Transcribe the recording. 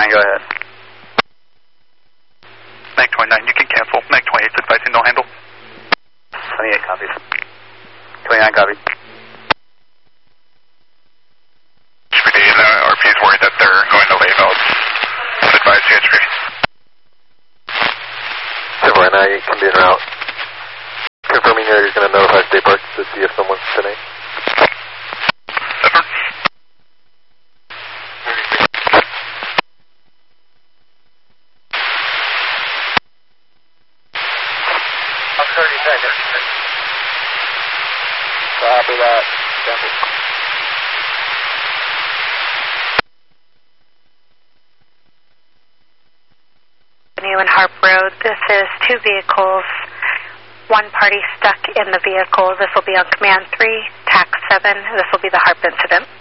29, go ahead. Mag 29, you can cancel. Mag 28 is advising no handle. 28 copies. 29 copies. HPD and RP is worried that they're going to lay notes. Advise CHP. Right now you can be en route. Confirming you're going to notify State Parks to see if someone's sitting. Affirm. I'm 30 seconds. Copy that. Cancel. Avenue and Harp Road. This is 2 vehicles, 1 party stuck in the vehicle. This will be on Command 3, TAC 7. This will be the Harp incident.